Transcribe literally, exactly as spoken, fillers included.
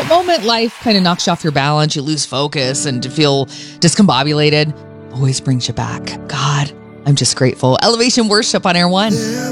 that moment life kind of knocks you off your balance, you lose focus, and to feel discombobulated always brings you back. God, I'm just grateful. Elevation Worship on Air One.